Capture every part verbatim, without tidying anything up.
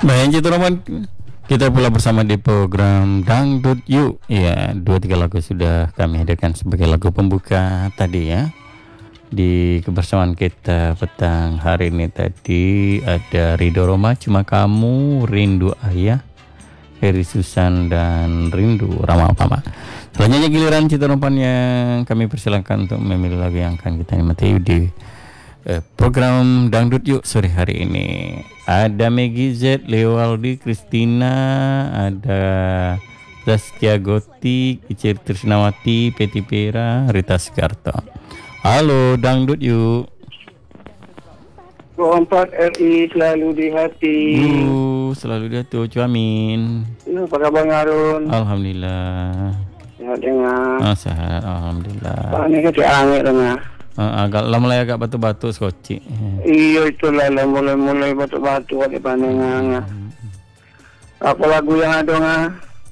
Baik, Citra Roman, kita pula bersama di program Dangdut Yuk. Ya, dua tiga lagu sudah kami hadirkan sebagai lagu pembuka tadi ya. Di kebersamaan kita petang hari ini tadi ada Ridho Roma, Cuma Kamu, Rindu Ayah, Heri Susan, dan Rindu Rama Pama. Selanjutnya giliran Citra Roman yang kami persilakan untuk memilih lagu yang akan kita nikmati di eh, program Dangdut Yuk sore hari ini. Ada Maggie Z, Leo Aldi, Christina, ada Zaskia Gotik, Icir Trisnawati, Peti Pera, Rita Sigarto. Halo, Dangdut Yuk. dua puluh empat R I selalu di hati. Uh, selalu di hati, Ocu Amin. Ya, apa kabar Harun? Alhamdulillah. Sehat dengar. Oh, sehat, Alhamdulillah. Pak ini kecil angin dengar. Uh, agak lama mulai agak batuk-batuk skoci. Iya itulah lah mulai-mulai batuk-batuk di pandangan. Apa lagu yang ada ngah?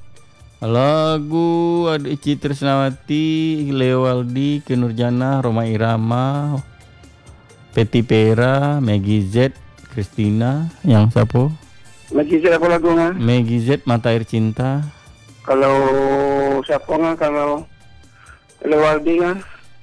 Lagu ada Ici Trisnawati, Leo Aldi, Kinurjana, Roma Irama, Peti Pera, Maggie Z, Christina, yang siapa? Maggie Z apa lagu ngah? Maggie Z, Mata Air Cinta. Kalau siapa ngah? Kalau Leo Aldi ngah?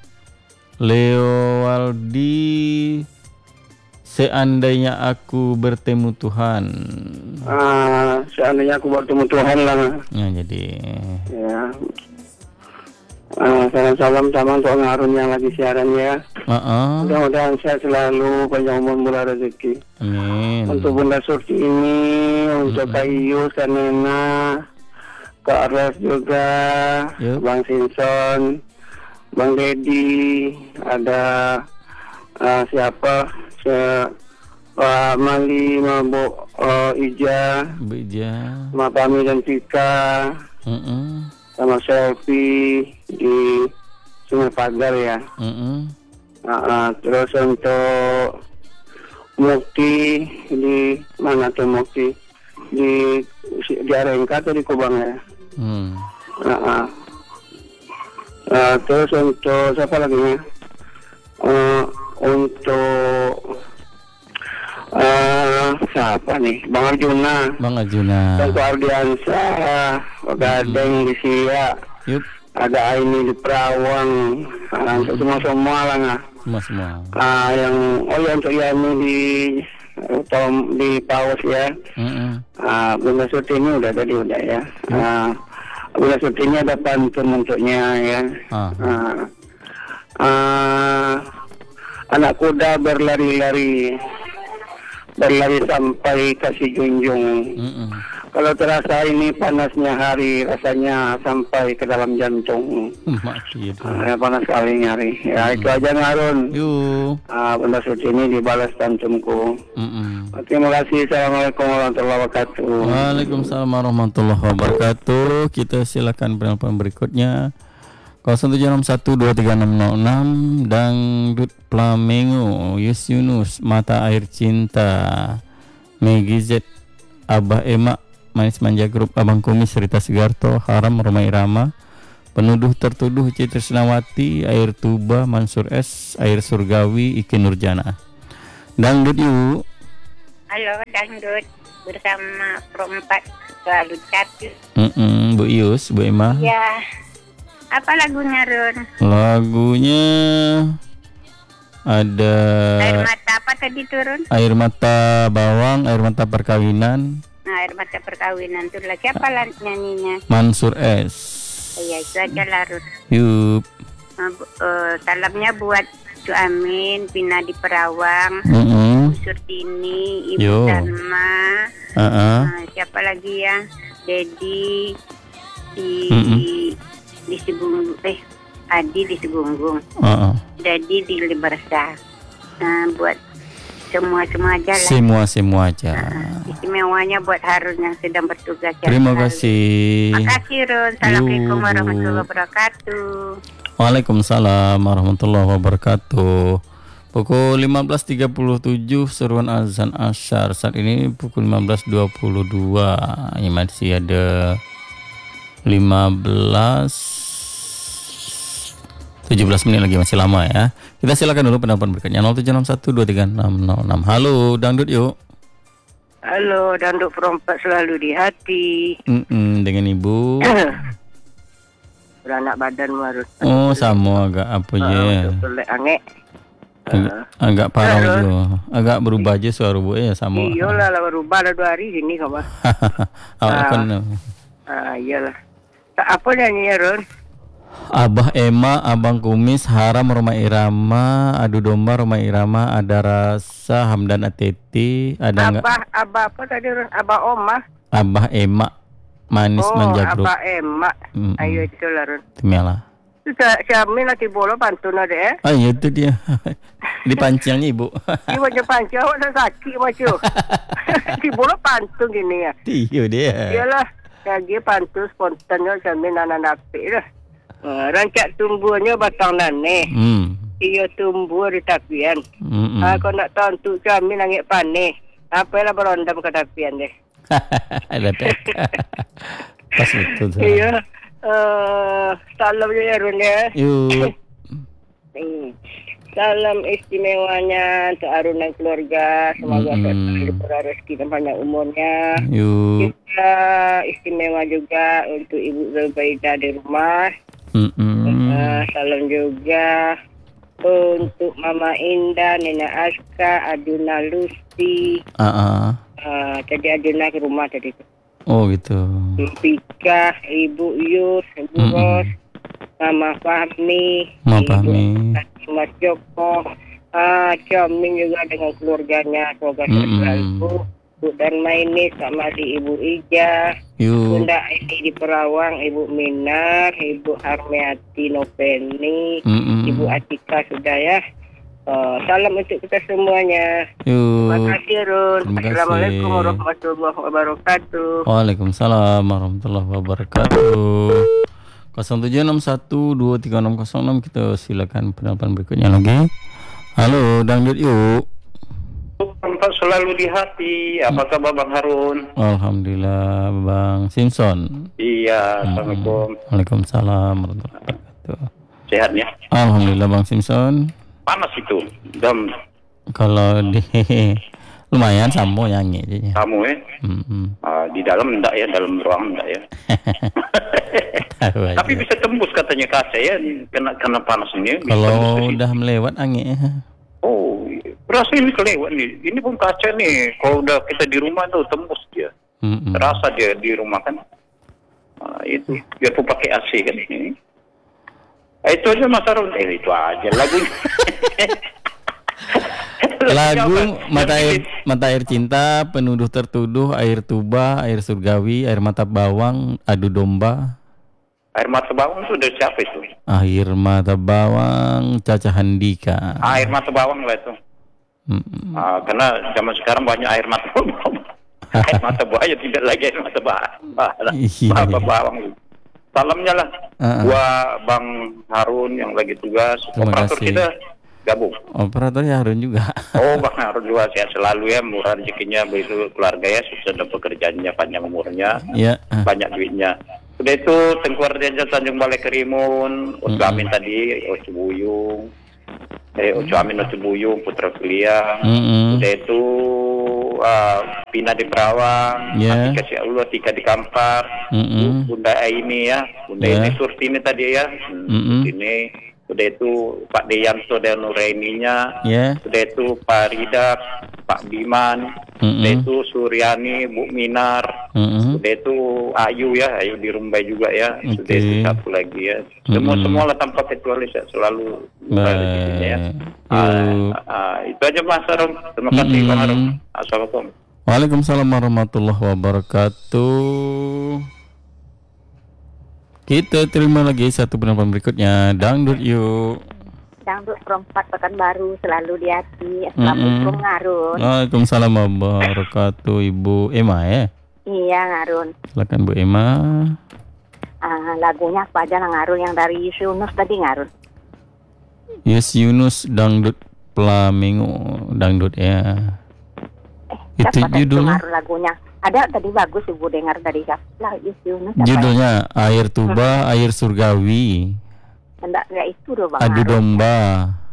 Leo Aldi, Seandainya Aku Bertemu Tuhan. Ah, seandainya aku bertemu Tuhan lah ngah. Ya, jadi Ya. Ah, salam-salam sama untuk Harun yang lagi siaran ya. uh-uh. Mudah-mudahan sehat selalu, panjang umur murah rezeki. Amin. Untuk Bunda Surti ini, untuk Kak Iyus, Kak Nena, Kak Res juga, Yuk. Bang Sinson, Bang Dedi, ada uh, siapa? Se Pak Mali, Mabuk uh, Ija, Bu Ija. Mak Pami dan Tika, Uh-uh. sama Selfie di Sungai Pagar ya. Uh-uh. Uh, uh, terus untuk Mukti di mana tuh Mukti? Di di Arengka atau di Kubang ya? Hmm. Uh, uh. Uh, terus untuk siapa lagi ya? Uh, untuk uh, siapa nih? Bang Arjuna. Bang Arjuna. Untuk Ardiansa, Gadeng di Sia. Yup. Ada Aini di Perawang. Uh, untuk semua semua lah nggak? Semua semua. Ah, yang oh ya untuk Yani di Tom di Paus ya. Uh-uh. Ah, Bunda Suti ini udah tadi udah ya. Ah, Bunda Suti ini ada pantun untuknya ya. Ah. Ah, ah, anak kuda berlari-lari, berlari sampai kasih junjung. Uh-uh. Kalau terasa ini panasnya hari, rasanya sampai ke dalam jantung. Mati itu. Ah, panas sekali nyari. Ya itu aja Harun. Yuk. Ah, Bunda Suci ini dibalas pantunku. Uh-uh. Terima kasih. Assalamualaikum warahmatullahi wabarakatuh. Waalaikumsalam warahmatullahi wabarakatuh. Kita silakan penelpon berikutnya nol satu tujuh enam satu dua tiga enam nol enam. Dangdut Flamengo, Yus Yunus, Mata Air Cinta, Maggie Z, Abah Emak, Manis Manja Grup, Abang Kumis, Rita Sigarto, Haram, Roma Irama, Penuduh Tertuduh, Ici Trisnawati, Air Tuba, Mansur S, Air Surgawi, Iki Nurjana. Dangdut Yuk. Halo, Dangdut bersama Perempat selalu cantik. Mm-mm, Bu Ius, Bu Emma. Ya, apa lagunya Run? Lagunya ada Air mata apa tadi turun? Air Mata Bawang, Air Mata Perkawinan, Nah, air mata perkawinan tuh lah. Siapa lah nyanyinya? Mansur S. Oh, ya itu aja lah Run. Yup. Uh, uh, salamnya buat Cu Amin, Pina di Perawang, Mm-mm. Bu Surtini, Ibu Yo. Dharma, Uh-uh. uh, siapa lagi ya? Dedi di Mm-mm. di Segunggung, eh Adi di Segunggung, Uh-uh. Dedi di Libersa. Nah, buat semua-semua aja lah. Semua semua aja. Istimewanya buat Harun yang sedang bertugas. ya. Terima Selalu. kasih. Makasih Run. Assalamualaikum Yuk. warahmatullahi wabarakatuh. Waalaikumsalam warahmatullahi wabarakatuh. Pukul lima belas tiga puluh tujuh seruan azan asyar. Saat ini pukul lima belas dua puluh dua. Ini masih ada lima belas tujuh belas menit lagi, masih lama ya. Kita silakan dulu penelpon berikutnya nol tujuh enam satu dua tiga enam nol enam. Halo, Dangdut Yuk. Halo, Danduk Perompak selalu di hati. Mm-mm, dengan ibu. Beranak badan harus. Oh, sama agak apa je. Betul angek. Agak, agak parah tu. Agak berubah je suara bu ya sama. Iyalah lah berubah dah dua hari sini kamu. Awak kan. Ah, iyalah. Tak apa nyanyi Ron. Abah Ema, Abang Kumis, Haram Rumah Irama, Adu Domba Rumah Irama, Ada Rasa, Hamdan Ateti, ada enggak? Abah, abah apa tadi Ron? Abah Oma. Abah Ema, Manis oh, Manja Group. Abah Ema. Mm-mm. Ayo itu lah Ron. Demialah. Kami nanti bola pantun ada eh. Ah, ya itu dia. Dipancingnya ibu. Dia macam pancing awak dah sakit macam. Di bola pantun gini ya. Iya dia. Iyalah. Dia pantun spontannya kami nana napik lah. Uh, rancak tumbuhnya batang nane. Hmm. Ia tumbuh di tapian. Hmm. Ah, kau nak tahu untuk kami nangis panik. Apalah berondam ke tapian deh. Ada tak. Pas betul. Iya. Uh, salam je ya Run ya. Yuk. Salam istimewanya untuk Arun dan keluarga. Semoga Mm-mm. selalu rezeki dan panjang umurnya. Yuk. Juga istimewa juga untuk Ibu Zubaida di rumah. Uh, salam juga untuk Mama Indah, Nena Aska, Aduna Lucy. Uh-uh. Uh, tadi Aduna ke rumah tadi tu. Oh gitu. Pika, Ibu Yus, Ibu Mm-mm. Ros, Mama Fahmi, Mama Ibu Fahmi. Mas Joko, ah, Ciamin juga dengan keluarganya, semoga Mm-mm. selalu. Bu dan Mainis sama di Ibu Ija, Yuk. Bunda ini di Perawang, Ibu Minar, Ibu Harmiati Nopeni, Mm-mm. Ibu Atika sudah ya. Uh, salam untuk kita semuanya. Yuk. Terima kasih Run. Terima kasih. Assalamualaikum warahmatullahi wabarakatuh. Waalaikumsalam warahmatullahi wabarakatuh. nol tujuh enam satu dua tiga enam nol enam, kita silakan penelpon berikutnya lagi. Halo, dangdut yuk. Tempat selalu di hati. Apa kabar Bang Harun? Alhamdulillah, Bang Simpson. Iya, Hmm. Assalamualaikum. Waalaikumsalam warahmatullahi wabarakatuh. Sehat ya? Alhamdulillah Bang Simpson. Panas itu. Jam Kalau di lumayan sama yang ini. kamu ya. Mm-mm. Ah, di dalam enggak ya, dalam ruang enggak ya. Tahu aja. Tapi bisa tembus katanya kaca ya, kena kena panas ini. Bisa tembus ke Kalau situ. udah melewat angin. Oh, berasa ini kelewat nih. Ini pun kaca nih. Kalau udah kita di rumah tuh tembus dia. Mm-mm. Terasa dia di rumah kan. Ah, itu biar pun pakai A C kan ini. Eh, itu aja Mas Harun. Eh, itu aja lagunya. Lagu Mata Air Mata Air Cinta, Penuduh Tertuduh, Air Tuba, Air Surgawi, Air Mata Bawang, Adu Domba. Air mata bawang itu dari siapa itu? Air Mata Bawang, Caca Handika. Air mata bawang lah itu. Mm-mm. Ah, karena zaman sekarang banyak air mata bawang. Air mata buaya tidak lagi air mata bawang. Iya. bawang. Salamnya lah Uh-uh. gua Bang Harun yang lagi tugas. Terima Operator kasih. kita gabung. Operator ya Harun juga. Oh, Bang Harun juga sehat selalu ya, murah rezekinya, begitu keluarga ya, sukses dalam pekerjaannya, panjang umurnya, Ya. banyak duitnya. Udah itu Tengku Ardiansyah Tanjung Balai Kerimun, Ocu Mm-mm. Amin tadi, Ocu Buyung, eh Ocu Amin Ocu Buyung, Putra Kuliah. Mm-mm. Udah itu uh, Pina di Perawang, Ya. Atika si Allah, Tika di Kampar, Mm-mm. Bunda Aini ya, Bunda Ya. ini Surtini tadi ya, Mm-mm. ini. Udah itu Pak Deyanto dan Nuraininya, Ya. udah itu Pak Rida, Pak Biman, Mm-mm. udah itu Suryani, Bu Minar, Mm-mm. udah itu Ayu ya, Ayu di Rumbai juga ya, Oke. sudah itu satu lagi ya. Semua Mm-mm. semua lah tanpa kecuali saya selalu murah rezekinya ya. Baik. Ah, Yuk. ah, itu aja Mas Harun. Terima kasih Mm-mm. Bang Harun. Assalamualaikum. Waalaikumsalam warahmatullahi wabarakatuh. Kita terima lagi satu penelpon berikutnya. Dangdut yuk. Dangdut Perompak Pekanbaru selalu di hati. Assalamualaikum Mm-mm. Ngarun. Waalaikumsalam warahmatullahi wabarakatuh. Ibu Emma ya. Iya Ngarun. Silakan Bu Emma. Ah, lagunya apa aja Ngarun yang dari Yunus tadi Ngarun. Yes Yunus Dangdut Flamingo Dangdut ya. Itu Siapa tadi judulnya. Ngarun lagunya? Ada tadi bagus Ibu dengar dari siapa? Lah Yus Yunus. siapa ya? Judulnya Air Tuba, Air Surgawi, Enggak, enggak itu doh Bang Adu Ngarun. Domba.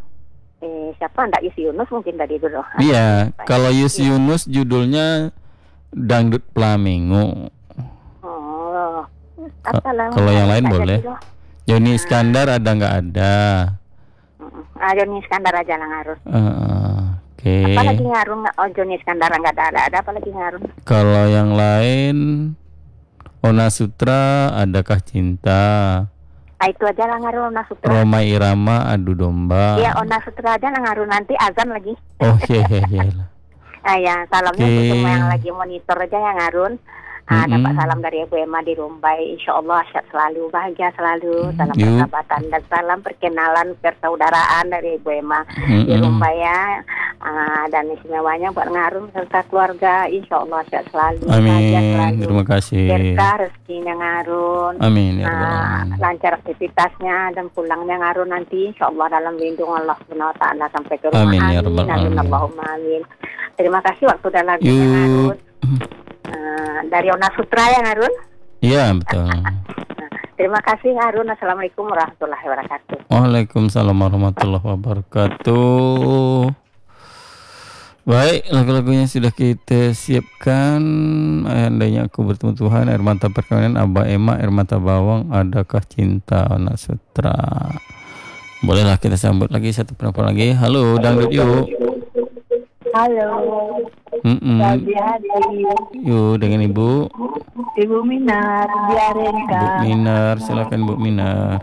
Eh, siapa enggak Yus Yunus mungkin tadi dulu. Iya, kalau Yus Yunus judulnya dangdut Flamingo. Oh. Ka- Apa lah? kalau yang lain Ada boleh. juga. Joni Iskandar ada nggak ada? Mm-mm. Ah, Joni Iskandar aja lah ngarun. Eh, Oke. Apa lagi ngarun? Oh, Joni Iskandar nggak ada, ada. Ada apa lagi ngarun? Kalau yang lain, Ona Sutra, Adakah Cinta, Ah, itu aja lah ngarun Ona Sutra. Roma Irama, Adu Domba. Iya, Ona Sutra aja lah ngarun, nanti azan lagi. Oh iya iya iya. Ah, ya, salamnya Oke. untuk semua yang lagi monitor aja ya ngarun. Ah, Mm-mm. dapat salam dari Ibu Emma di Rumbai. Insya Allah sehat selalu, bahagia selalu. Salam Yuk. persahabatan dan salam perkenalan persaudaraan dari Ibu Emma di Mm-mm. Rumbai ya. Ah, dan istimewanya buat ngarun serta keluarga. Insya Allah sehat selalu, bahagia Amin. selalu. Terima kasih. Berkah rezekinya ngarun. Amin ya rabbal Ah, alamin. lancar aktivitasnya dan pulangnya ngarun nanti insya Allah dalam lindungan Allah Subhanahu wa taala sampai ke rumah. Amin ya rabbal Amin alamin. Allahumma amin. Terima kasih waktu dan lagunya Yuk. ngarun. Ah, dari Ona Sutra ya ngarun. Iya betul. Terima kasih Harun. Assalamualaikum warahmatullahi wabarakatuh. Waalaikumsalam warahmatullahi wabarakatuh. Baik, lagu-lagunya sudah kita siapkan. Andainya aku bertemu Tuhan, Air Mata Perkawinan, Abah Ema, Air Mata Bawang, Adakah Cinta, Ona Sutra. Bolehlah kita sambut lagi satu penelpon lagi. Halo, dangdut yuk. Halo, Mm-mm. pagi hari. Yuk dengan Ibu. Ibu Minar, biarin Bu Kak. Minar, silakan Bu Minar.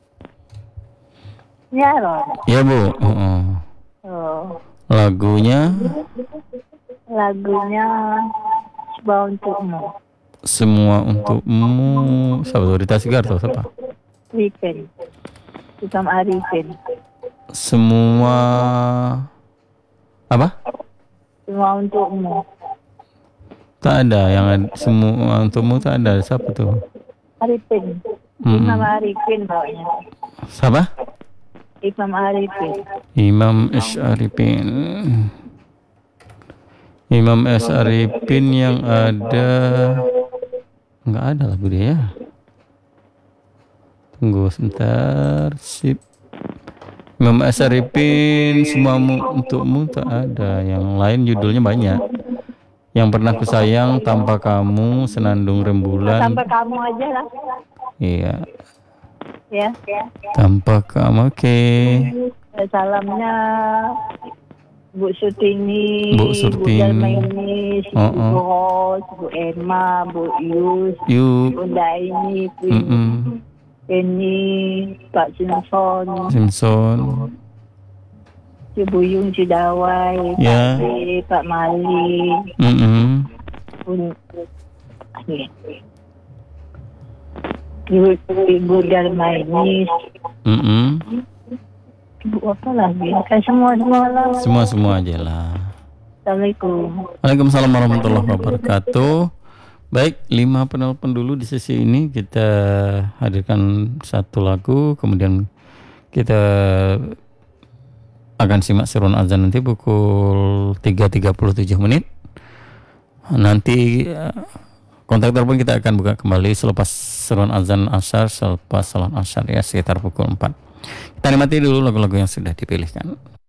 Ya, Ron. Ya Bu. Uh-uh. Oh, Lagunya lagunya Coba Untukmu. Semua Untukmu. Siapa tuh? Rita Sigar atau siapa? Weekend. Hitam Arifin. Semua apa? Semua Untukmu. Tak ada yang ada. Semua Untukmu tak ada. Siapa tuh? Arifin. Mm-mm. Imam Arifin bawanya. Siapa? Imam Arifin. Imam S. Arifin. Imam S. Arifin yang ada. Enggak ada lagu dia ya. Tunggu sebentar. Sip. Imam S. Arifin, Semuamu Untukmu tak ada. Yang lain judulnya banyak. Yang Pernah Ku Sayang, Tanpa Kamu, Senandung Rembulan. Sampai kamu aja lah. Iya. Ya. Tanpa Kamu. Oke. Salamnya Bu Sutini, Bu Surtini. Dalmainis, Oh, Bu oh. Ros, Bu Emma, Bu Yus, Yuk. Bunda ini, Bu Mm-mm. ini, Pak Simpson, Simpson. Si Buyung Cidawai, Ya. Pak B, Pak Mali, Mm-mm. Bun- ini. Ibu, Ibu Darmainis, Mm-mm. Ibu apa lagi? Kan semua semua lah. Semua semua aja lah. Assalamualaikum. Waalaikumsalam warahmatullahi wabarakatuh. Baik, lima penelpon dulu di sesi ini. Kita hadirkan satu lagu, kemudian kita akan simak seruan azan nanti pukul tiga tiga puluh tujuh menit. Nanti eh, kontak telepon kita akan buka kembali selepas seruan azan asar, selepas salat asar ya sekitar pukul empat. Kita nikmati dulu lagu-lagu yang sudah dipilihkan.